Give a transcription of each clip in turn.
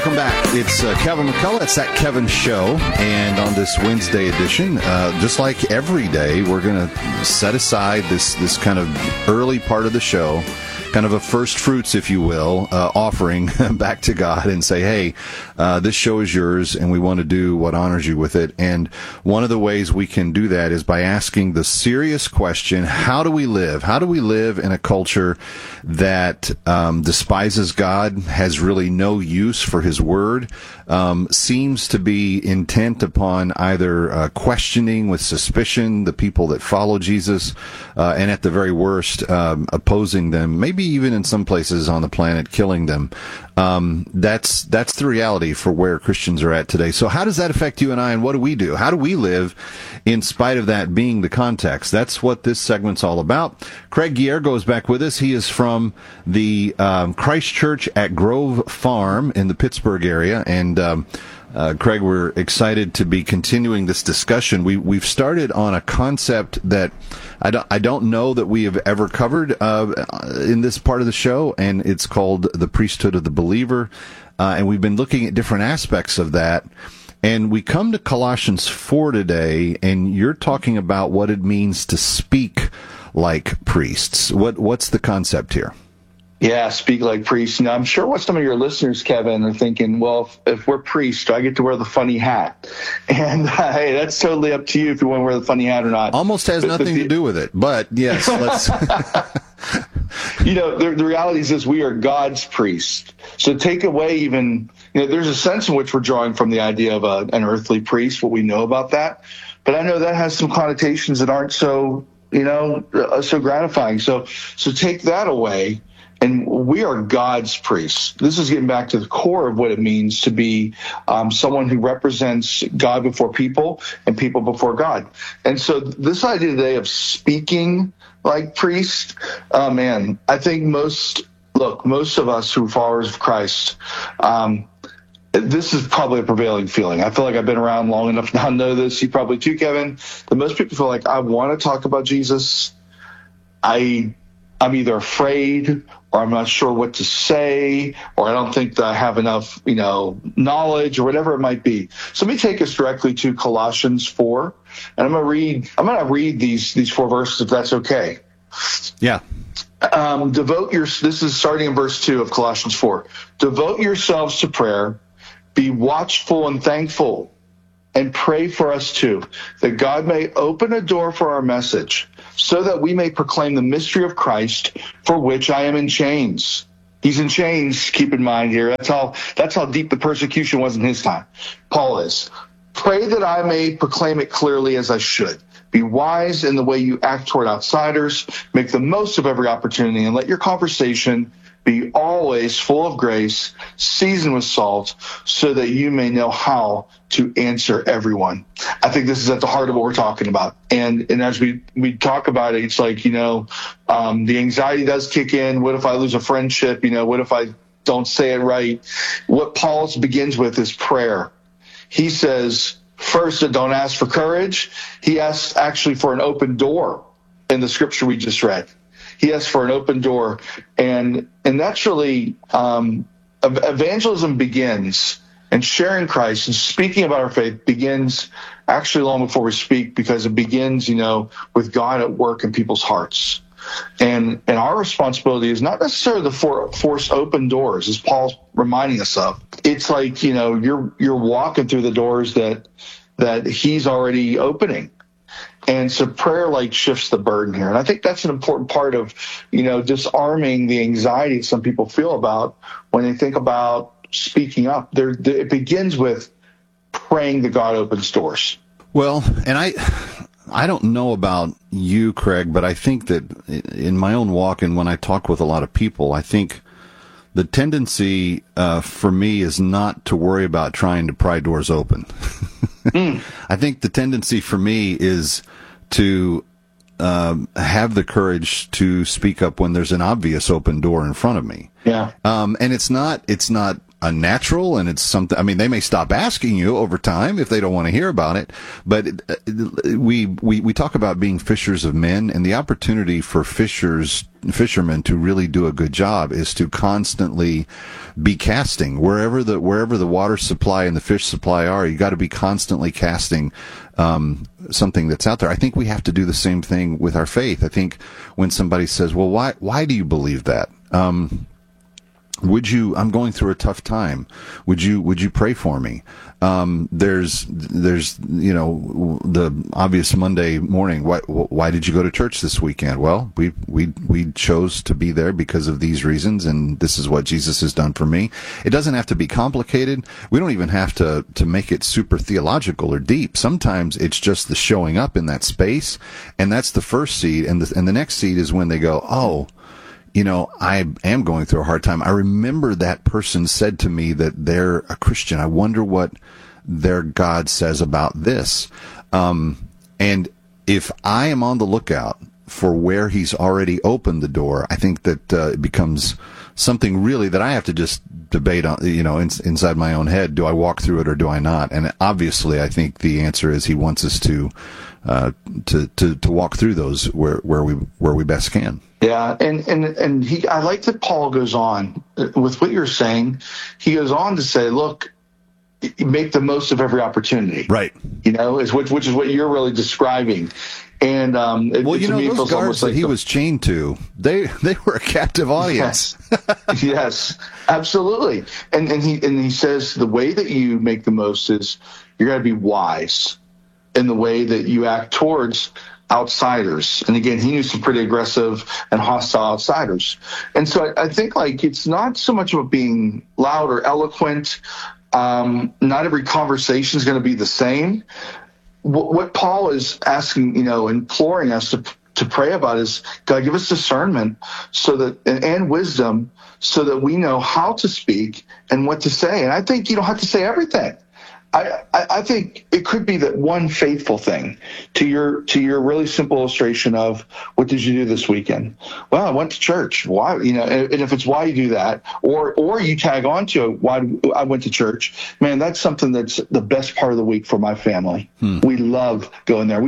Welcome back. It's Kevin McCullough. It's That Kevin Show. And on this Wednesday edition, just like every day, we're going to set aside this kind of early part of the show, kind of a first fruits, if you will, offering back to God and say, hey, this show is yours and we want to do what honors you with it. And one of the ways we can do that is by asking the serious question, how do we live? How do we live in a culture that despises God, has really no use for His Word, seems to be intent upon either questioning with suspicion the people that follow Jesus, and at the very worst, opposing them, maybe even in some places on the planet, killing them. That's the reality for where Christians are at today. So how does that affect you and I, and what do we do? How do we live in spite of that being the context? That's what this segment's all about. Craig Guillergo is back with us. He is from the Christ Church at Grove Farm in the Pittsburgh area, and Craig, we're excited to be continuing this discussion. We've started on a concept that I don't know that we have ever covered in this part of the show, and it's called the priesthood of the believer. And we've been looking at different aspects of that. And we come to Colossians 4 today, and you're talking about what it means to speak like priests. What's the concept here? Yeah, speak like priests. Now, I'm sure what some of your listeners, Kevin, are thinking, well, if we're priests, do I get to wear the funny hat? And hey, that's totally up to you if you want to wear the funny hat or not. Almost has nothing to do with it, but yes, let's... The reality is this: we are God's priests. So take away even, there's a sense in which we're drawing from the idea of an earthly priest, what we know about that. But I know that has some connotations that aren't so, so gratifying. So take that away. And we are God's priests. This is getting back to the core of what it means to be someone who represents God before people and people before God. And so this idea today of speaking like priests, I think most of us who are followers of Christ, this is probably a prevailing feeling. I feel like I've been around long enough now to know this. You probably too, Kevin. That most people feel like, I want to talk about Jesus. I'm either afraid or I'm not sure what to say, or I don't think that I have enough, knowledge or whatever it might be. So let me take us directly to Colossians 4, and I'm going to read these 4 verses if that's okay. Yeah. This is starting in verse 2 of Colossians 4. Devote yourselves to prayer, be watchful and thankful, and pray for us too, that God may open a door for our message, so that we may proclaim the mystery of Christ, for which I am in chains. He's in chains, keep in mind here. That's how deep the persecution was in his time. Paul is. Pray that I may proclaim it clearly as I should. Be wise in the way you act toward outsiders. Make the most of every opportunity, and let your conversation be always full of grace, seasoned with salt, so that you may know how to answer everyone. I think this is at the heart of what we're talking about. And as we talk about it, it's like, the anxiety does kick in. What if I lose a friendship? What if I don't say it right? What Paul begins with is prayer. He says, first, don't ask for courage. He asks actually for an open door in the scripture we just read. He asks for an open door. And that's really, evangelism begins, and sharing Christ and speaking about our faith begins actually long before we speak, because it begins, with God at work in people's hearts. And our responsibility is not necessarily to force open doors, as Paul's reminding us of. It's like, you're walking through the doors that he's already opening. And so prayer shifts the burden here. And I think that's an important part of, disarming the anxiety some people feel about when they think about speaking up. It begins with praying that God opens doors. Well, and I don't know about you, Craig, but I think that in my own walk and when I talk with a lot of people, I think the tendency for me is not to worry about trying to pry doors open. I think the tendency for me is to have the courage to speak up when there's an obvious open door in front of me. Yeah. And it's not unnatural, and it's something. I mean, they may stop asking you over time if they don't want to hear about it. But we talk about being fishers of men, and the opportunity for fishermen to really do a good job is to constantly be casting wherever the water supply and the fish supply are. You got to be constantly casting something that's out there. I think we have to do the same thing with our faith. I think when somebody says, "Well, why do you believe that?" I'm going through a tough time. Would you pray for me? There's the obvious Monday morning. Why did you go to church this weekend? Well, we chose to be there because of these reasons, and this is what Jesus has done for me. It doesn't have to be complicated. We don't even have to make it super theological or deep. Sometimes it's just the showing up in that space, and that's the first seed, and the next seed is when they go, "Oh, I am going through a hard time. I remember that person said to me that they're a Christian. I wonder what their God says about this." And if I am on the lookout for where he's already opened the door, I think that it becomes something really that I have to just debate on, inside my own head. Do I walk through it or do I not? And obviously, I think the answer is he wants us to walk through those where we best can. Yeah, and I like that Paul goes on with what you're saying. He goes on to say, look, make the most of every opportunity. Right. Which is what you're really describing. And those guards that he was chained to, they were a captive audience. Yes, absolutely. And he says the way that you make the most is you're going to be wise in the way that you act towards outsiders. And again, he knew some pretty aggressive and hostile outsiders. And so I think it's not so much about being loud or eloquent. Not every conversation is going to be the same. What Paul is asking, imploring us to pray about is, God, give us discernment and wisdom so that we know how to speak and what to say. And I think you don't have to say everything. I think it could be that one faithful thing to your really simple illustration of what did you do this weekend? Well, I went to church. Why? And if it's why you do that, or you tag on to why I went to church, man, that's something that's the best part of the week for my family. We love going there. We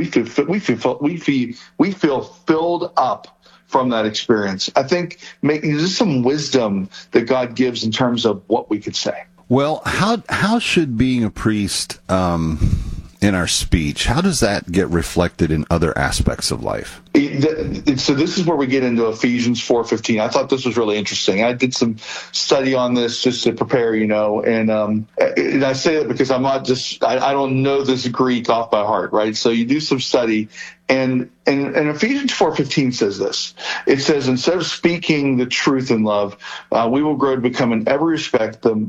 feel filled up from that experience. I think there's some wisdom that God gives in terms of what we could say. Well, how should being a priest in our speech, how does that get reflected in other aspects of life? So this is where we get into Ephesians 4:15. I thought this was really interesting. I did some study on this just to prepare, and I say that because I'm not I don't know this Greek off by heart, right? So you do some study, and Ephesians 4:15 says this. It says, instead of speaking the truth in love, we will grow to become in every respect the